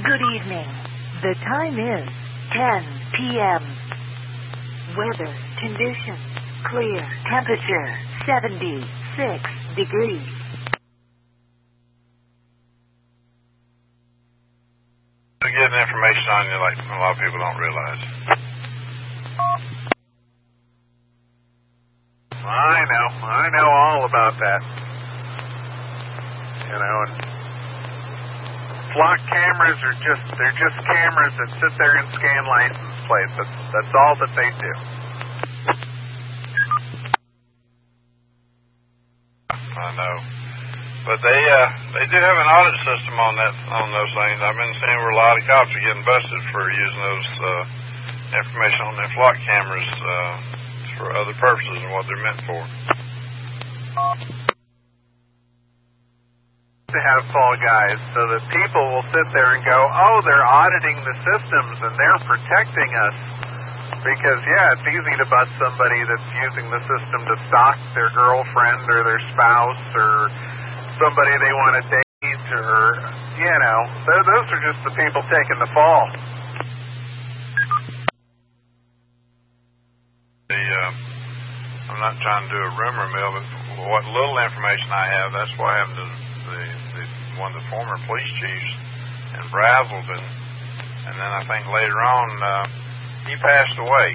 Good evening. The time is 10 p.m. Weather conditions clear. Temperature 76 degrees. Getting information on you like a lot of people don't realize. I know all about that. You know, and flock cameras are they're just cameras that sit there and scan license plates. That's all that they do. I know. But they do have an audit system on those things. I've been seeing where a lot of cops are getting busted for using those information on their flock cameras for other purposes than what they're meant for. To have fall guys so that people will sit there and go, oh, they're auditing the systems and they're protecting us. Because, yeah, it's easy to bust somebody that's using the system to stalk their girlfriend or their spouse or somebody they want to date, or, you know, those are just the people taking the fall. I'm not trying to do a rumor mill, but what little information I have, that's what happened to one of the former police chiefs in Brazelton, and then I think later on he passed away.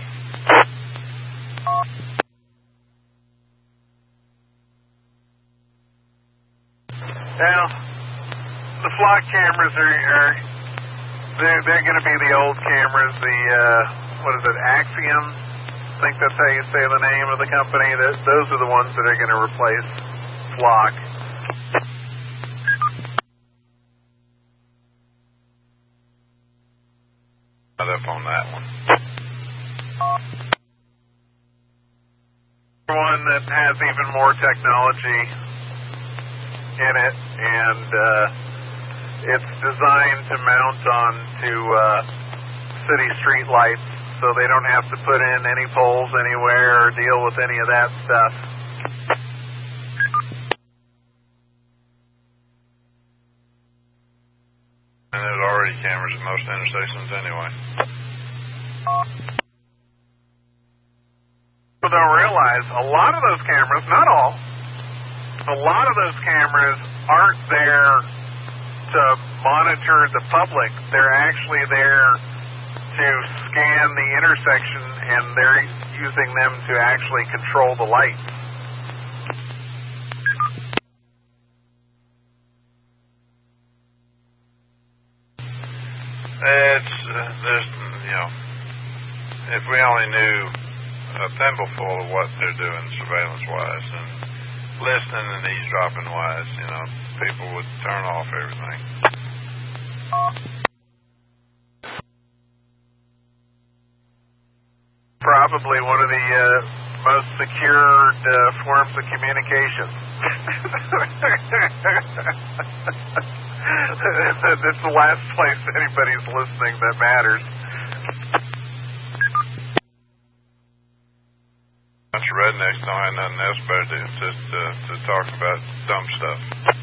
Now, the flock cameras they're going to be the old cameras, what is it, Axiom? I think that's how you say the name of the company. Those are the ones that are going to replace flock. Not up on that one. One that has even more technology in it, and it's designed to mount onto city street lights, so they don't have to put in any poles anywhere or deal with any of that stuff. And there's already cameras at most intersections anyway. People don't realize a lot of those cameras, not all, a lot of those cameras aren't there to monitor the public. They're actually there to scan the intersection, and they're using them to actually control the lights. There's, you know, if we only knew a thimbleful of what they're doing surveillance-wise and listening and eavesdropping-wise, you know, people would turn off everything. Probably one of the most secured forms of communication. It's the last place anybody's listening that matters. Bunch of rednecks don't have nothing else better to do to talk about dumb stuff.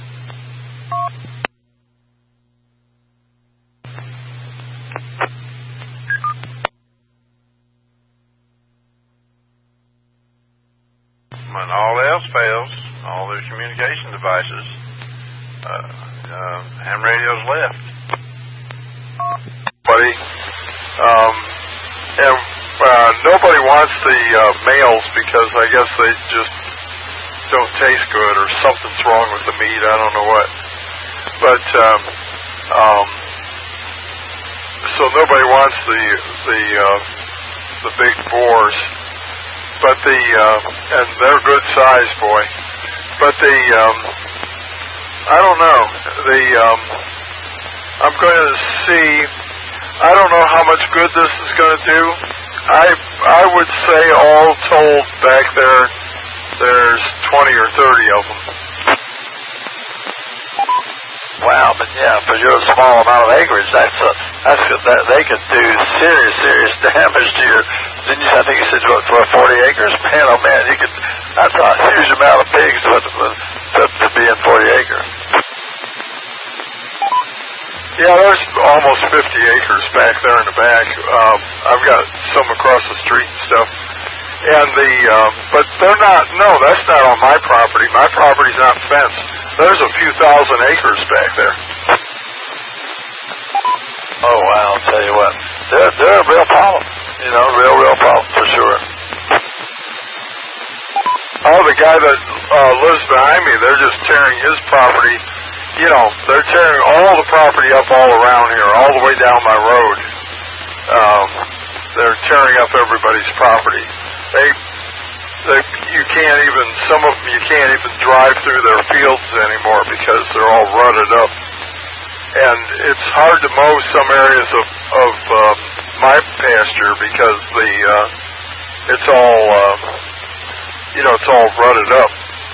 When all else fails, all their communication devices, ham radios left. Buddy, and nobody wants the males because I guess they just don't taste good or something's wrong with the meat. I don't know what, but so nobody wants the big boars. But and they're good size, boy. But I don't know. I'm going to see. I don't know how much good this is going to do. I would say all told back there, there's 20 or 30 of them. Wow, but yeah, for your small amount of acreage, that they could do serious damage to your. Didn't you? I think you said what, 40 acres. Man, oh man, you could. That's a huge amount of pigs to be in 40 acres. Yeah, there's almost 50 acres back there in the back. I've got some across the street and stuff. And but they're not, no, that's not on my property. My property's not fenced. There's a few thousand acres back there. Oh, wow, I'll tell you what. They're a real problem. You know, real problem for sure. Oh, the guy that lives behind me, they're just tearing his property. You know, they're tearing all the property up all around here, all the way down my road. They're tearing up everybody's property. You can't even, some of them, you can't even drive through their fields anymore because they're all rutted up. And it's hard to mow some areas of my pasture because it's all, it's all rutted up.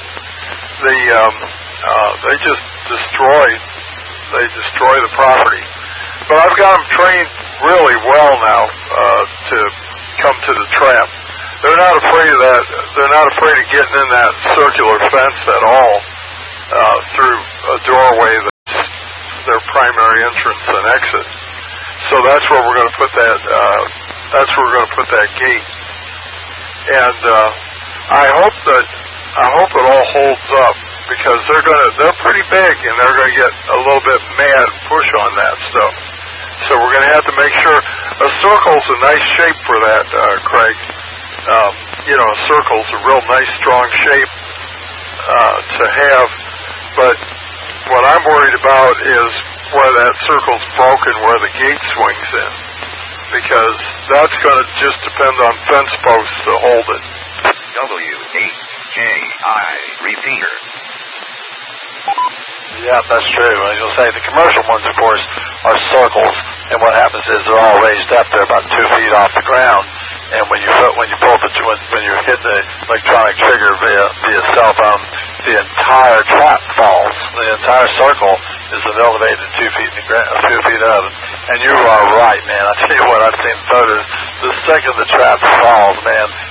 They just destroy the property. But I've got them trained really well now to come to the trap. They're not afraid of that. They're not afraid of getting in that circular fence at all through a doorway that's their primary entrance and exit. So that's where we're going to put that. That's where we're going to put that gate. And I hope it all holds up because they're pretty big and they're going to get a little bit mad and push on that stuff. So we're going to have to make sure a circle's a nice shape for that, Craig. A circle's a real nice, strong shape to have. But what I'm worried about is where that circle's broken, where the gate swings in. Because that's going to just depend on fence posts to hold it. WHJI repeater. Yeah, that's true. I was going to say, the commercial ones, of course, are circles, and what happens is they're all raised up. They're about 2 feet off the ground, and when you hit the electronic trigger via cell phone, the entire trap falls. The entire circle is elevated 2 feet in the ground, 2 feet up. And you are right, man. I tell you what, I've seen photos. The second the trap falls, man,